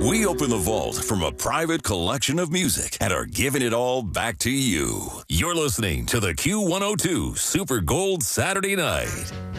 We open the vault from a private collection of music and are giving it all back to you. You're listening to the Q102 Super Gold Saturday Night.